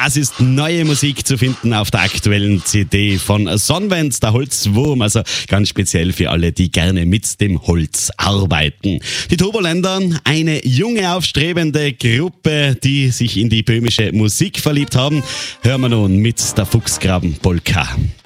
Das ist neue Musik zu finden auf der aktuellen CD von Sonnenwend, der Holzwurm, also ganz speziell für alle, die gerne mit dem Holz arbeiten. Die Turboländer, eine junge, aufstrebende Gruppe, die sich in die böhmische Musik verliebt haben, hören wir nun mit der Fuchsgraben-Polka.